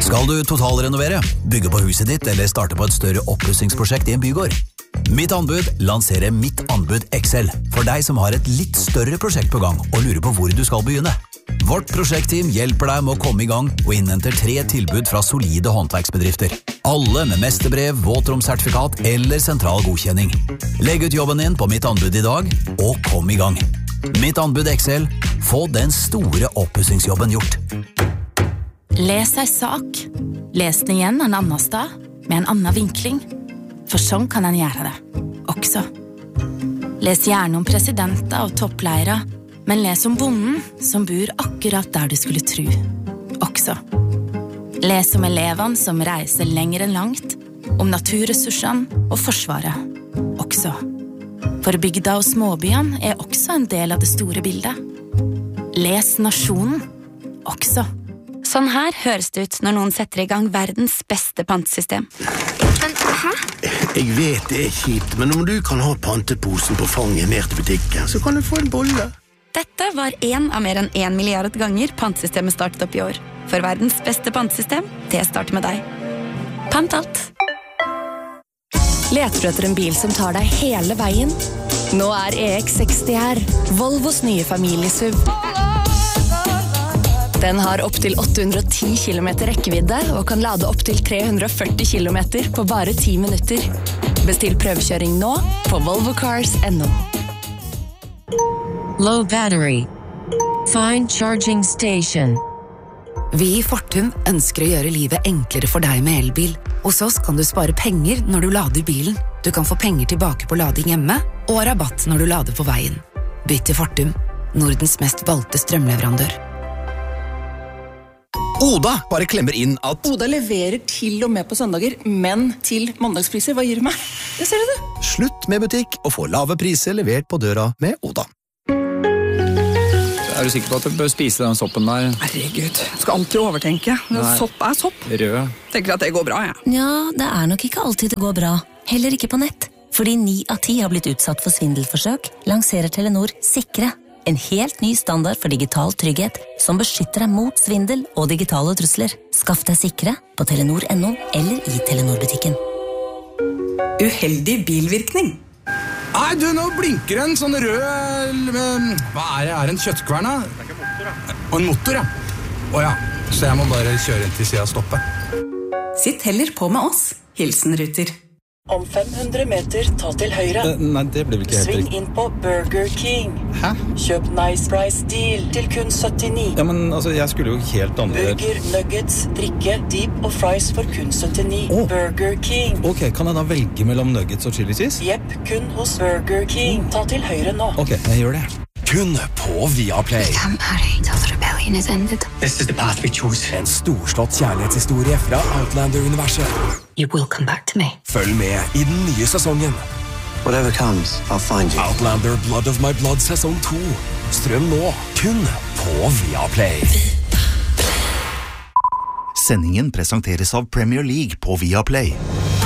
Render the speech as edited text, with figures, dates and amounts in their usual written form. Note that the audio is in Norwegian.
Skal du totalrenovere, bygge på huset ditt eller starte på et større oppussingsprosjekt I en bygård? Mitt anbud lanserer Mitt anbud XL for deg som har et litt større prosjekt på gang og lurer på hvor du skal begynne. Vårt prosjektteam hjelper deg med å komme I gang og innhenter 3 tilbud fra solide håndverksbedrifter. Alle med mesterbrev, våtromsertifikat eller sentral godkjenning. Legg ut jobben din på Mitt anbud I dag og kom I gang. Mitt anbud XL, få den store oppussingsjobben gjort. Les ei sak. Les den igjen en annen sted, med en annen vinkling. For sånn kan en gjøre det, også. Les gjerne om presidenter og toppleiere, men les om bonden som bor akkurat der du skulle tro, også. Les om elevene som reiser lenger enn langt, om naturressursene og forsvaret, også. For bygda og småbyene også en del av det store bildet. Les nasjonen, også. Sånn her høres det ut når noen setter I gang verdens beste pantesystem. Men, hæ? Jeg vet det kjipt, men om du kan ha panteposen på fanget ned til butikken, så kan du få en bolle. Dette var en av mer enn 1 milliard ganger pantesystemet startet opp I år. For verdens beste pantesystem, det starter med deg. Pant alt. Leter du etter en bil som tar deg hele veien? Nå EX60 her, Volvos nye familiesuv. Den har opp til 810 kilometer rekkevidde og kan lade opp til 340 kilometer på bare 10 minutter. Bestill prøvekjøring nå på volvocars.no. Low battery. Find charging station. Vi I Fortum ønsker å gjøre livet enklere for deg med elbil. Hos oss kan du spare penger når du lader bilen. Du kan få penger tilbake på lading hjemme, og rabatt når du lader på veien. Bytt til Fortum, Nordens mest valgte strømleverandør. Oda bare klemmer inn at Oda leverer til og med på søndager, men til mandagspriser. Hva gir du meg? Det ser du det. Slutt med butikk og få lave priser levert på døra med Oda. Er du sikker på at du bør spise den soppen der? Herregud, du skal alltid overtenke. Sopp sopp. Rød. Tenker at det går bra, ja. Ja, det nok ikke alltid det går bra. Heller ikke på nett. Fordi 9 av 10 har blitt utsatt for svindelforsøk, lanserer Telenor Sikre. En helt ny standard for digital trygghet som beskytter deg mot svindel og digitale trusler. Skaff deg Sikre på Telenor.no eller I Telenor-butikken. Uheldig bilvirkning. Nei, du, nå blinker en sånn rød... Hva det? En kjøttkvern, da? Det ikke en motor, da. Og en motor, ja. Åja, så jeg må bare kjøre inn til siden og stoppe. Sitt heller på med oss. Hilsen Ruter. Om 500 meter, ta til høyre. Nei, det blir ikke helt Sving riktig. inn på Burger King. Hæ? Kjøp Nice Price Deal til kun 79. Ja, men altså, jeg skulle jo helt andre... Burger, nuggets, drikke, deep og fries for kun 79. Burger King. Ok, kan jeg da velge mellom nuggets og chili cheese? Jepp, kun hos Burger King. Ta til høyre nå. Ok, jeg gjør det. Kun på Viaplay. Can't marry till the rebellion is ended. This is the path we choose. En storslått kjærlighetshistorie fra Outlander-universet. You will come back to me. Følg med I den nye sesongen. Whatever comes, I'll find you. Outlander Blood of My Blood sesong 2. Strøm nå, kun på Viaplay. Sendingen presenteres av Premier League på Viaplay.